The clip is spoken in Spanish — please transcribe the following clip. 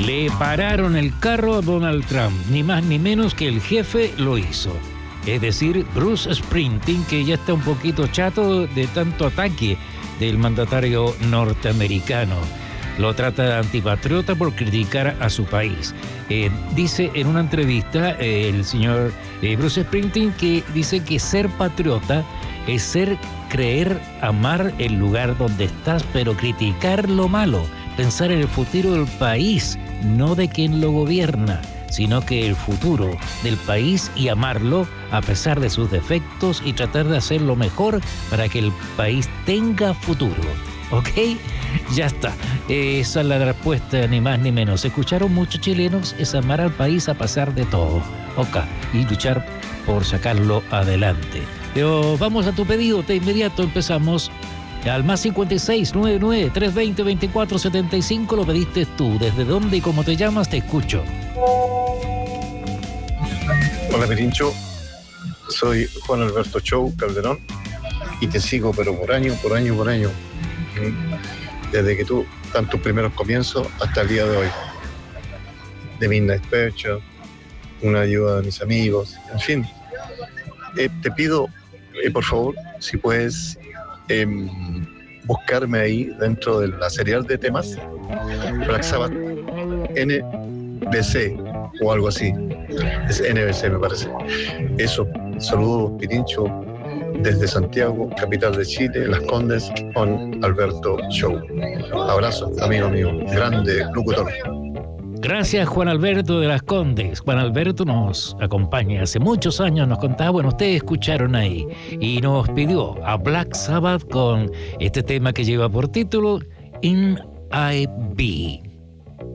Le pararon el carro a Donald Trump, ni más ni menos que el jefe lo hizo. Es decir, Bruce Springsteen, que ya está un poquito chato de tanto ataque del mandatario norteamericano. Lo trata de antipatriota por criticar a su país. Dice en una entrevista el señor Bruce Springsteen que dice que ser patriota es creer, amar el lugar donde estás, pero criticar lo malo, pensar en el futuro del país, no de quien lo gobierna, sino que el futuro del país y amarlo a pesar de sus defectos y tratar de hacer lo mejor para que el país tenga futuro. ¿Ok? Ya está. Esa es la respuesta, ni más ni menos. Escucharon muchos chilenos, es amar al país a pesar de todo. Ok. Y luchar por sacarlo adelante. Pero vamos a tu pedido, de inmediato empezamos. Al más 5699-320-2475 lo pediste tú. ¿Desde dónde y cómo te llamas? Te escucho. Hola Pirincho, soy Juan Alberto Show Calderón y te sigo pero por año. Desde que tú, en tus primeros comienzos hasta el día de hoy. De Midnight Special, una ayuda de mis amigos, en fin. Te pido, por favor, si puedes buscarme ahí dentro de la serial de temas Black Sabbath NBC o algo así. Es NBC me parece. Eso, saludos Pirincho desde Santiago, capital de Chile, Las Condes, con Alberto Show. Abrazo, amigo mío, grande locutor. Gracias, Juan Alberto de Las Condes. Juan Alberto nos acompaña hace muchos años, nos contaba, bueno, ustedes escucharon ahí, y nos pidió a Black Sabbath con este tema que lleva por título In I Be.